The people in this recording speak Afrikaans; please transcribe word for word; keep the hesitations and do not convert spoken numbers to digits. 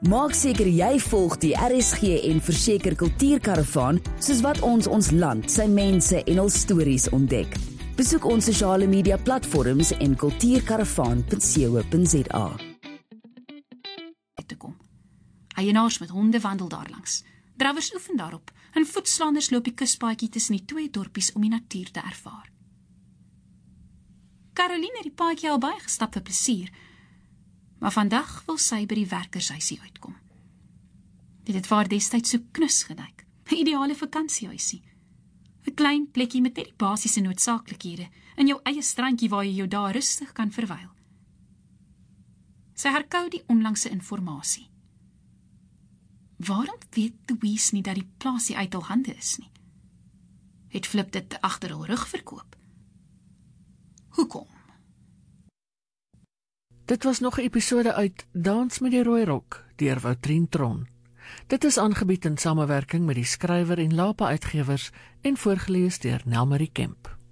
Maak seker jy volg die R S G en Verseker Kultuurkaravaan, soos wat ons ons land, sy mense en hul stories ontdek. Besoek ons sosiale media platforms en kultuurkaravaan punt co punt za. Te kom. Eienaars met honde wandel daarlangs. Drawers oefen daarop en voetslanders loop die kuspaadjie tussen die twee dorpies om die natuur te ervaar. Caroline het die paadjie al baie gestap vir plesier, maar vandag wil sy by die werkershuisie uitkom. Dit het vir haar destyds so knus gedyk, 'n ideale vakansiehuisie. 'n Klein plekkie met net die basiese noodsaaklikhede in jou eie strandjie waar jy jou daar rustig kan verwyl. Sy herkou die onlangse informasie. Waarom weet Louise nie dat die plaasie uit hul hande is nie? Het Flip dit agter hul rug verkoop? Hoekom? Dit was nog 'n episode uit Dans met die Rooi Rok deur Woutrien Tron. Dit is aangebied in samewerking met die skrywer en Lapa Uitgewers en voorgeles deur Nelmarie Kemp.